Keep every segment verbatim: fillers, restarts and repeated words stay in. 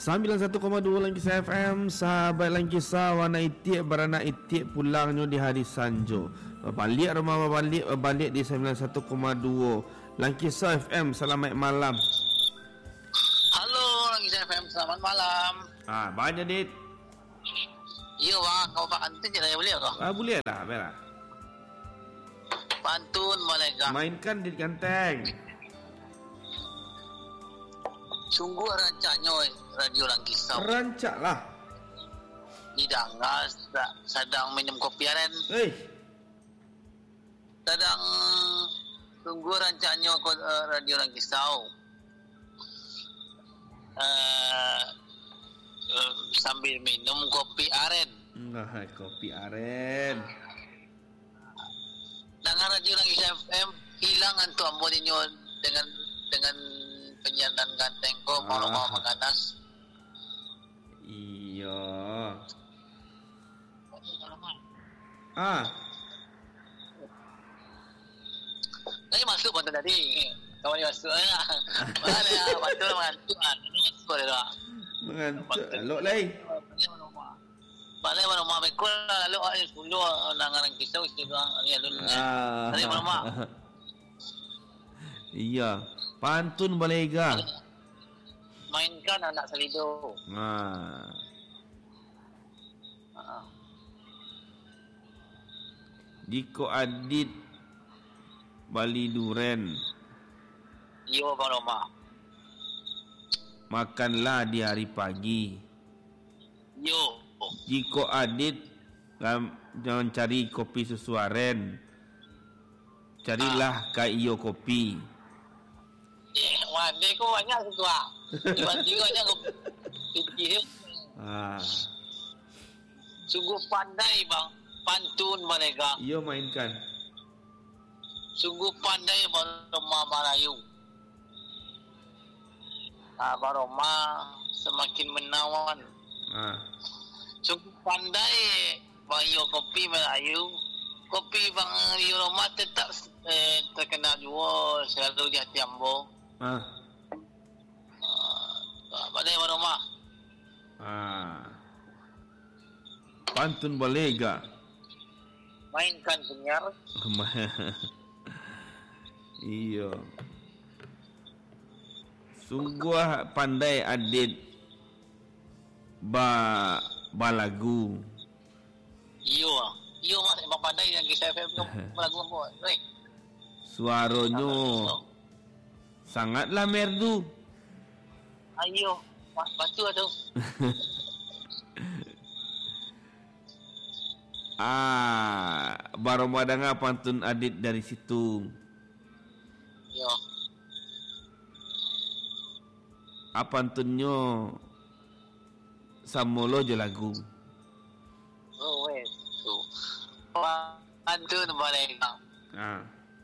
sembilan puluh satu koma dua Langkis F M. Sahabat Langkisah, warna itiak beranak itiak pulangnya di hari Sanjo. Balik rumah balik balik di sembilan puluh satu koma dua Langkisah F M. Selamat malam. Halo Langkisah F M, selamat malam. Ah, banyak dit. Ya bang, kau pantun je lah, boleh kau? Ah, boleh lah, baiklah. Pantun boleh kau? Mainkan dit ganteng. Sungguh rancaknya Radio Langkisah. Rancak lah. Didengar sedang minum kopi aren. Eh, Sedang sungguh rancaknya uh, Radio Langkisah. Uh, uh, sambil minum kopi aren. nah, kopi aren. Dengan Radio Langkisah F M hilang antu amboninyo dengan dengan penyiaran ganteng ko mau mau mengganas. Iya. Ah, Tadi masuk pantun tadi. Kawan ni masuk lah. Mana ya pantun mengantuk ah. Ini masuk dah. mengantuk. Alok lai. Balai mana mak bekol lalu ada sepuluh nangan kisah istri bang ni alun. Ah. Tadi mana mak? Iya. Pantun boleh ga? Mainkan anak selido. Ha. Ha. Jiko adit bali duren, Yo bang mak. makanlah di hari pagi. Yo. Jiko adit ngam, jangan cari kopi susuaren, carilah ah. Kaiyo kopi. Eh, wande ko banyak setua. Tiba-tiba banyak kopi. Ah. Sungguh pandai bang pantun mereka. Iyo mainkan. Sungguh pandai Baroma Melayu. Ah, Baroma semakin menawan. Ah. Sungguh pandai Bayo kopi Melayu. Kopi Bang Baroma tetap eh, terkenal juga selalu di hati ambo. Ah. Ah, pandai Baroma. Ah. Pantun boleh ga? Mainkan penyiar. Iya. Sungguh pandai adit ba balagu. Iyo, iyo mas emang pandai yang kisah F M tu balagu apa? Baik. Suaranya sangatlah merdu. Ayo, mas batu tu. Ah, baru madanga pantun adit dari situ. Yo. Apa pantunnya samolo je lagu. Oh wes tu. Pantun mereka. Ah.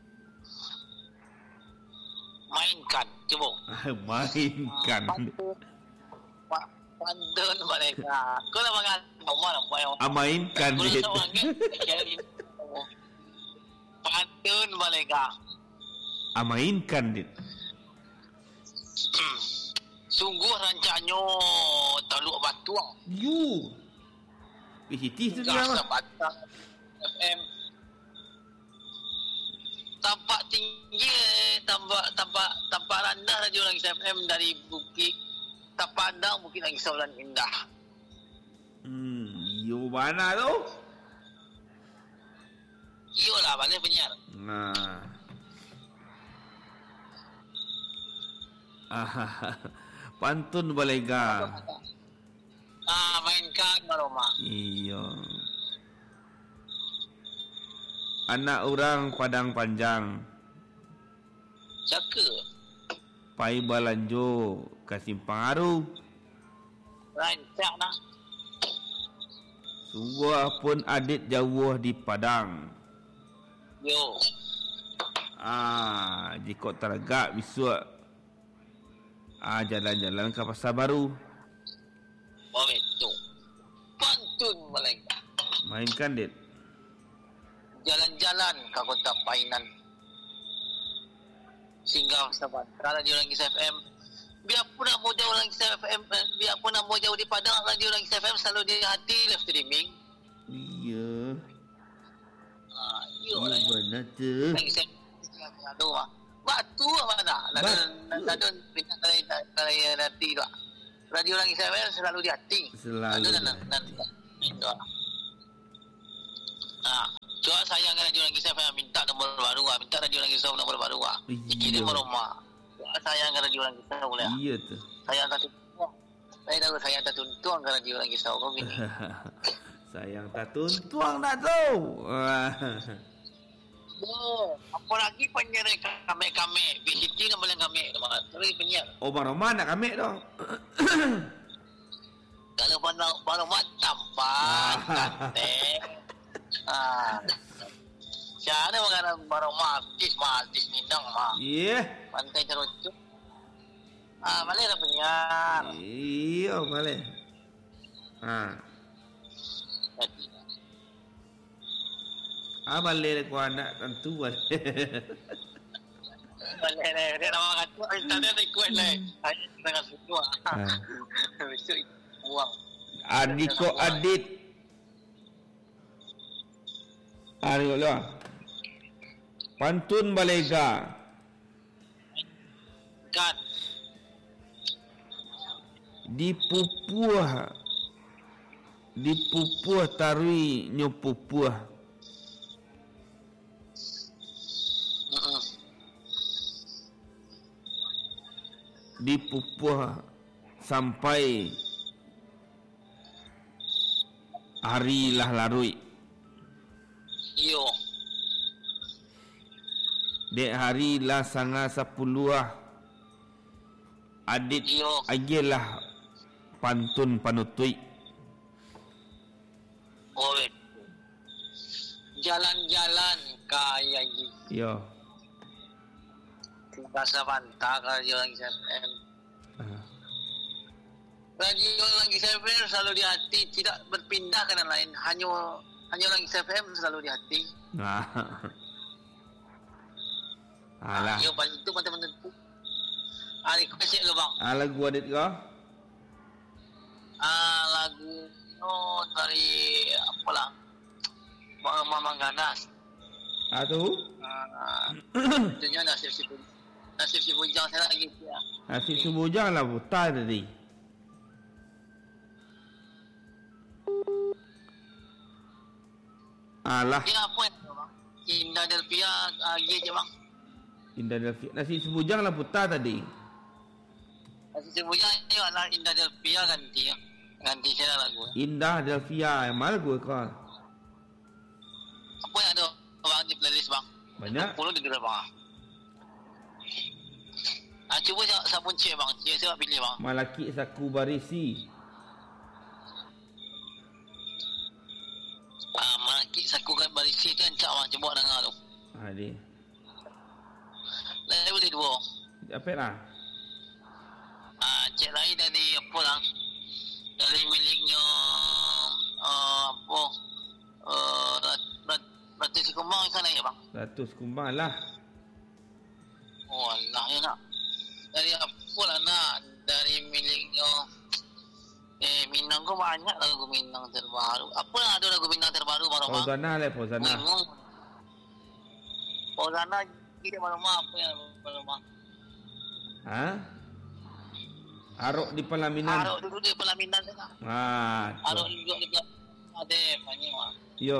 Mainkan, cuba. Mainkan. Pantun, pa- pantun mereka. Kau nak makan apa nak buat? Ah, mainkan Kau dit. nak makan? Pantun mereka. Ah, mainkan dit. Sungguh rancaknya taluk batuang. You. P C T tu dia Gas mah. batang F M. Tampak tinggi, tampak tampak tampak rendah Radio Langkisah F M dari Bukit Tapadang, Bukit Langkisah Ulan Indah. Hmm, you mana tu? Iyalah, balik penyiar. Nah. Ah, pantun boleh ga? Ah, mainkan Baroma. Iya. Anak orang Padang Panjang, Caka. pai balanjo ke Simpang Aru. Rancak nah. Sungguh pun adit jauh di Padang. Yo. Ah, jika teragak besok ah jalan-jalan ke pasar baru. Boleh tu. Pantun mereka. Mainkan dit. Jalan-jalan ke kota Painan. Singgah sahabat Radio Langkisah F M. Biarpun nak mau jauh Langkisah F M, biarpun nama jauh di Padang, Radio Langis F M selalu di hati live streaming. Iya. Ah, iya. Ya, benar tu. Langis F M tu ah. Batu mana? Lalu lalu bintang kali kali nanti tu. Radio Langis F M selalu di hati. Selalu. Itu. Ah, coba sayang Radio Langis F M minta nombor baru ah, minta Radio Langis F M nombor baru ah. Dikirim ke rumah. Coba sayang Radio Langis F M boleh. Iya tu. Sayang tak tuntung. Saya tahu sayang tak tuntung ke Radio Langis F M kau gini. Sayang tak tuntung tak tahu. Oh, apa lagi penyiar kami-kami. B C T kan boleh kami. Terus penyiar. Oh, Baroman nak kami tu. Kalau baru baru tampak. Eh. Ah. Siapa mengarang baru artis, artis Minang mah. Iya. Pantai Terucuk. Ah, boleh lah penyiar. Iya, boleh. Ah. Ah, balik aku anak tentu boleh. Boleh lah. Dia nama kata, kita ada ikut lah. Saya tengah suka. Besok buang. Adiko Adit. Aduh lah. Pantun Balega. Kat. Dipupuh. Dipupuh tarui nyopupuh. Dipupuh sampai hari lah larui. Yo. Dek hari lah sanga sepuluh adit Yo. agelah pantun panutui. Oh, jalan-jalan kaya ini. Yo. Bahasa Bantah Radio Langis F M. Uh. Radio Langis F M selalu di hati, tidak berpindah ke yang lain. Hanya hanya Langis F M selalu di hati. Nah. Alah. Yo, balik itu teman-teman. Ah, request ke bang? Ah, lagu adit kau? Ah, lagu oh dari apa lah? Mamang Ganas. Ah tu? Ah, tentunya nasib si nasib si bujang saya lagi ya. Nasib si bujang lah buta tadi. Alah. Dia apa itu bang? Indah Delpia lagi je bang. Indah Delpia. Nasib si bujang lah buta tadi. Nasib si bujang ni adalah Indah Delpia ganti ya. Ganti saya lagu. Indah Delpia yang mana gue kau? Apa yang ada bang di playlist bang? Banyak. Puluh di dua bang. Ah, cuba saya sabun cek bang. Cek saya pilih bang. Malaki Saku Barisi. Ah, Malaki Saku Barisi tu encak bang. Cuba dengar tu. Ah, dia. Lain boleh dua. Apa lah? Ah, cek lain dari apa lah? Dari miliknya uh, apa? Uh, Ratu Sikumbang sana ya bang? Ratu Sikumbang lah. Oh Allah ya nak. Dari apa lah nak? Dari miliknya eh Minang ko banyak lagu Minang terbaru. Apa lah ada lagu Minang terbaru baru bang? Fauzana lah Fauzana. Fauzana kita baru mah apa yang baru mah? Ha? Arok di pelaminan. Arok duduk di pelaminan sana. Ah. Arok duduk di pelaminan. Ada banyak mah. Yo.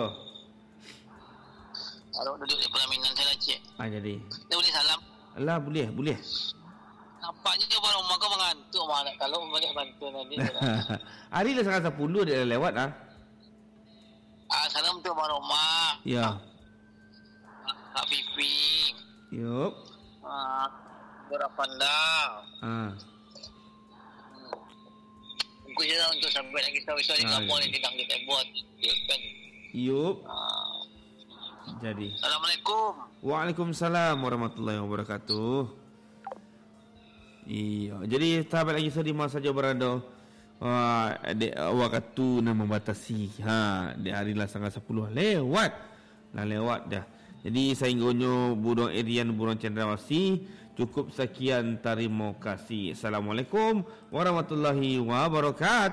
Arok duduk di pelaminan saya cik. Ah jadi. Dia boleh salam. Alah boleh, boleh. Nampaknya dia baru rumah kau mengantuk mana kalau balik bantu nanti. Hari dah sangat sepuluh dia dah lewat ah. Ah salam tu baru rumah. Ya. Kak Pipi. Yup. Ah berapa dah? Ah. Aku jalan untuk sampai lagi tahu isu ni apa ni sedang kita buat. Kan. Yup. Ah. Jadi. Assalamualaikum. Waalaikumsalam warahmatullahi wabarakatuh. Iya, jadi sahabat lagi di mana saja berada, uh, adik waktu nak membatasi. Ha, di hari lah sangat sepuluh lewat. Lah lewat dah. Jadi saya ingonyo burung Erian burung cendrawasih Cukup sekian, terima kasih. Assalamualaikum warahmatullahi wabarakatuh.